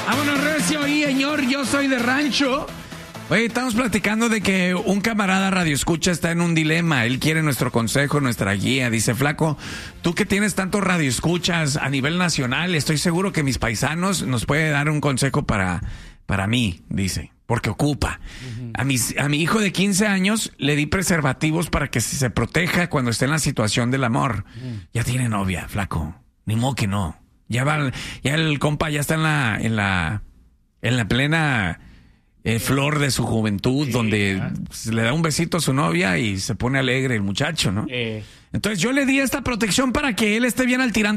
Vámonos, recio y señor, yo soy de rancho. Oye, estamos platicando de que un camarada radioescucha está en un dilema. Él quiere nuestro consejo, nuestra guía. Dice, flaco, tú que tienes tantos radioescuchas a nivel nacional, estoy seguro que mis paisanos nos puede dar un consejo para mí, dice, porque ocupa. A mi hijo de 15 años le di preservativos para que se proteja cuando esté en la situación del amor. Ya tiene novia, flaco. Ni modo que no. Ya el compa ya está en la plena flor de su juventud, donde le da un besito a su novia y se pone alegre el muchacho, ¿no? Entonces yo le di esta protección para que él esté bien al tirante.